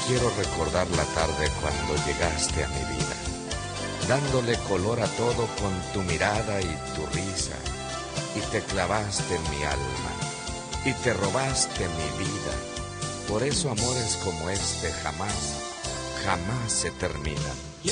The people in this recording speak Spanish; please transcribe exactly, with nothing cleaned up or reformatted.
quiero recordar la tarde cuando llegaste a mi vida, dándole color a todo con tu mirada y tu risa, y te clavaste en mi alma, y te robaste mi vida. Por eso amores como este jamás, jamás se terminan.